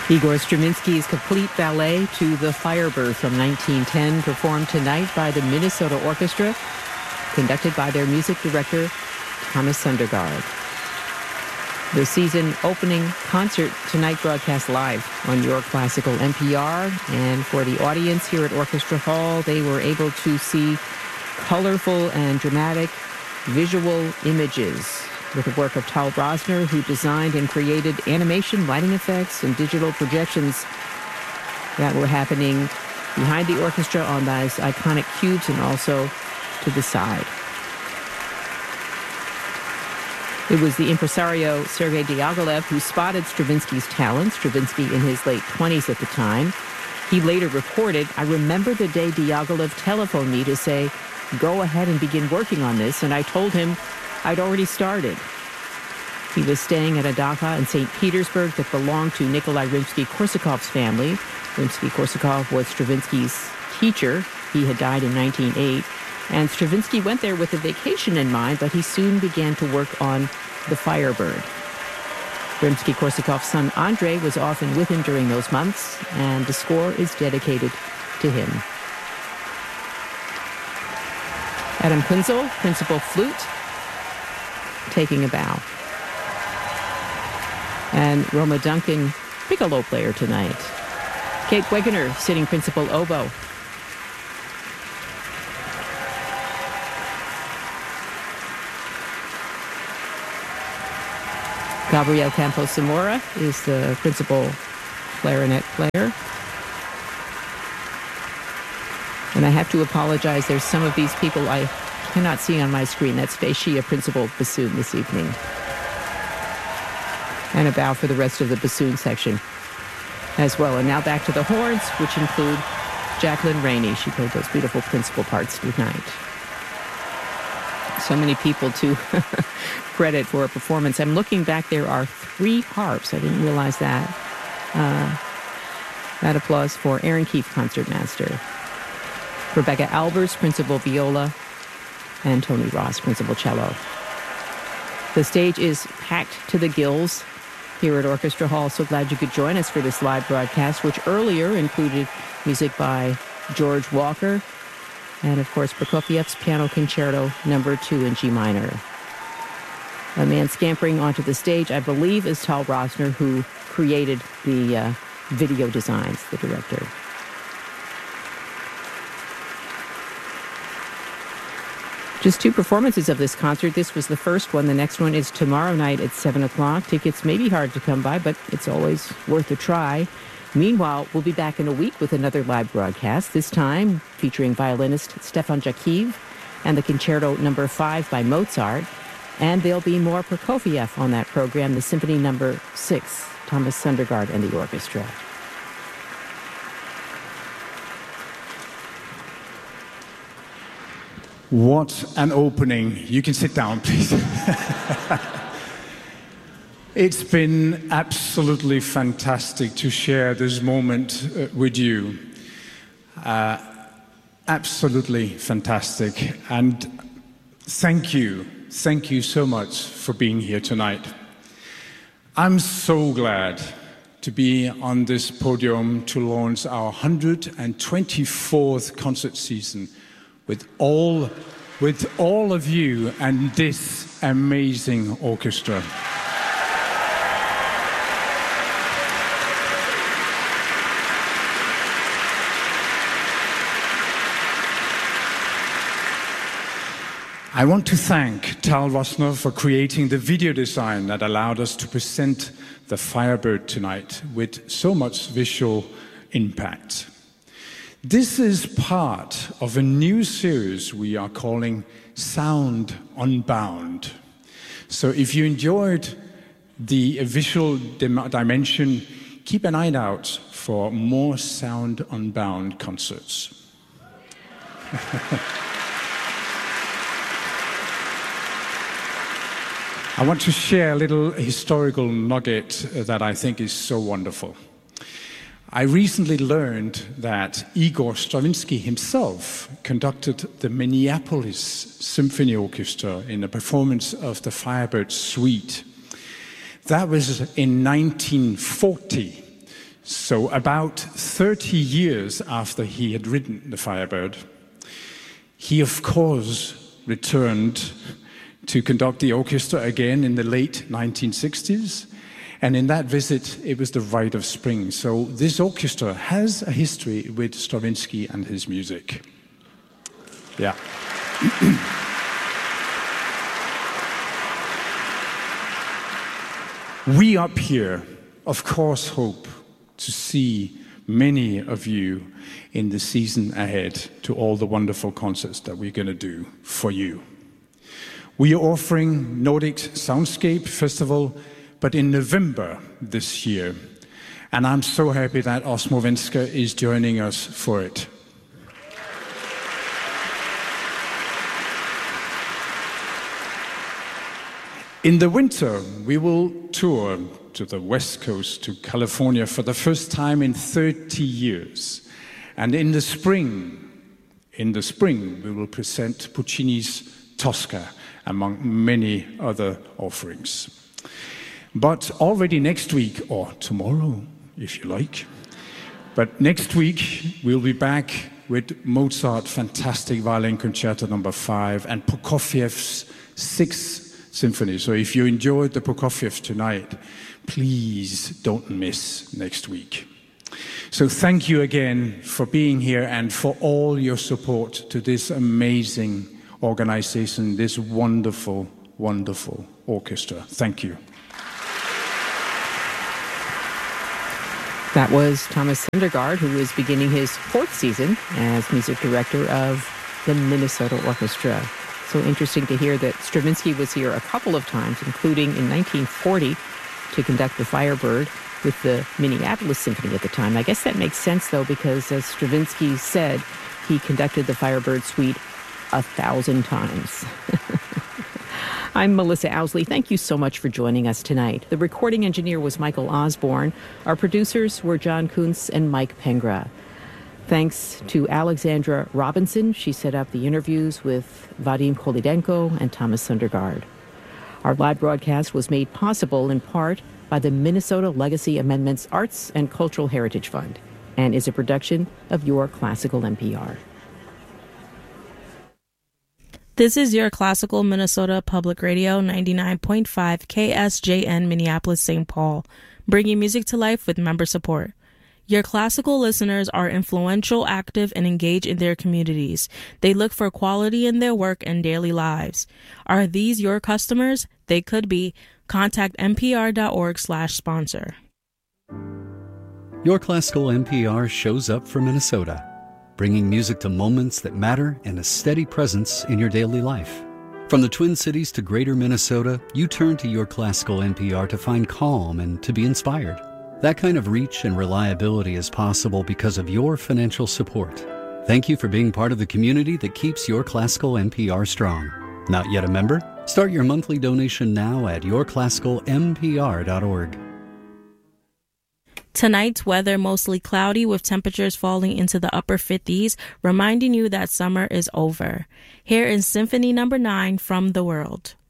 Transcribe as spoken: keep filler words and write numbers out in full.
Igor Stravinsky's complete ballet to The Firebird from nineteen ten, performed tonight by the Minnesota Orchestra, conducted by their music director, Thomas Sundergaard. The season opening concert tonight broadcast live on Your Classical N P R. And for the audience here at Orchestra Hall, they were able to see colorful and dramatic visual images with the work of Tal Rosner, who designed and created animation, lighting effects, and digital projections that were happening behind the orchestra on those iconic cubes and also to the side. It was the impresario Sergei Diaghilev who spotted Stravinsky's talent, Stravinsky in his late twenties at the time. He later reported, "I remember the day Diaghilev telephoned me to say, go ahead and begin working on this, and I told him I'd already started." He was staying at a dacha in Saint Petersburg that belonged to Nikolai Rimsky-Korsakov's family. Rimsky-Korsakov was Stravinsky's teacher. He had died in nineteen oh eight. And Stravinsky went there with a vacation in mind, but he soon began to work on The Firebird. Rimsky-Korsakov's son Andrei was often with him during those months, and the score is dedicated to him. Adam Kunzel, principal flute, taking a bow. And Roma Duncan, piccolo player tonight. Kate Wegener, sitting principal oboe. Gabriel Campos Zamora is the principal clarinet player. And I have to apologize, there's some of these people I cannot see on my screen. That's Fei Shi, a principal bassoon this evening. And a bow for the rest of the bassoon section as well. And now back to the horns, which include Jacqueline Rainey. She played those beautiful principal parts tonight. So many people to credit for a performance. I'm looking back, there are three harps. I didn't realize that. Uh, that applause for Aaron Keefe, concertmaster. Rebecca Albers, principal viola, and Tony Ross, principal cello. The stage is packed to the gills here at Orchestra Hall. So glad you could join us for this live broadcast, which earlier included music by George Walker, and of course Prokofiev's Piano Concerto number two in G minor. A man scampering onto the stage, I believe, is Tal Rosner, who created the uh, video designs, the director. Just two performances of this concert. This was the first one. The next one is tomorrow night at seven o'clock. Tickets may be hard to come by, but it's always worth a try. Meanwhile, we'll be back in a week with another live broadcast, this time featuring violinist Stefan Jakiv and the Concerto number five by Mozart. And there'll be more Prokofiev on that program, the Symphony number six, Thomas Sundergaard and the orchestra. What an opening. You can sit down, please. It's been absolutely fantastic to share this moment uh, with you. Uh, absolutely fantastic. And thank you. Thank you so much for being here tonight. I'm so glad to be on this podium to launch our one hundred twenty-fourth concert season with all, with all of you and this amazing orchestra. I want to thank Tal Rosner for creating the video design that allowed us to present The Firebird tonight with so much visual impact. This is part of a new series we are calling Sound Unbound. So if you enjoyed the visual dim- dimension, keep an eye out for more Sound Unbound concerts. I want to share a little historical nugget that I think is so wonderful. I recently learned that Igor Stravinsky himself conducted the Minneapolis Symphony Orchestra in a performance of the Firebird Suite. That was in nineteen forty, So about thirty years after he had written The Firebird, he of course returned to conduct the orchestra again in the late nineteen sixties. And in that visit, it was the Rite of Spring. So this orchestra has a history with Stravinsky and his music. Yeah. We up here, of course, hope to see many of you in the season ahead to all the wonderful concerts that we're going to do for you. We are offering Nordic Soundscape Festival, but in November this year. And I'm so happy that Osmo Venska is joining us for it. In the winter, we will tour to the West Coast, to California, for the first time in thirty years. And in the spring, in the spring, we will present Puccini's Tosca, among many other offerings. But already next week, or tomorrow, if you like, but next week, we'll be back with Mozart Fantastic Violin Concerto number five and Prokofiev's Sixth Symphony. So if you enjoyed the Prokofiev tonight, please don't miss next week. So thank you again for being here and for all your support to this amazing organization, this wonderful, wonderful orchestra. Thank you. That was Thomas Sundergaard, who is beginning his fourth season as music director of the Minnesota Orchestra. So interesting to hear that Stravinsky was here a couple of times, including in nineteen forty to conduct the Firebird with the Minneapolis Symphony at the time. I guess that makes sense, though, because as Stravinsky said, he conducted the Firebird Suite a thousand times. I'm Melissa Owsley. Thank you so much for joining us tonight. The recording engineer was Michael Osborne. Our producers were John Kuntz and Mike Pengra. Thanks to Alexandra Robinson. She set up the interviews with Vadim Kolidenko and Thomas Sundergaard. Our live broadcast was made possible in part by the Minnesota Legacy Amendments Arts and Cultural Heritage Fund and is a production of Your Classical N P R. This is Your Classical Minnesota Public Radio ninety-nine point five K S J N Minneapolis Saint Paul, bringing music to life with member support. Your classical listeners are influential, active, and engaged in their communities. They look for quality in their work and daily lives. Are these your customers? They could be. Contact npr.org slash sponsor. Your Classical N P R shows up for Minnesota, bringing music to moments that matter and a steady presence in your daily life. From the Twin Cities to Greater Minnesota, you turn to Your Classical N P R to find calm and to be inspired. That kind of reach and reliability is possible because of your financial support. Thank you for being part of the community that keeps Your Classical N P R strong. Not yet a member? Start your monthly donation now at your classical n p r dot org. Tonight's weather mostly cloudy with temperatures falling into the upper fifties, reminding you that summer is over. Here is Symphony Number nine from The World.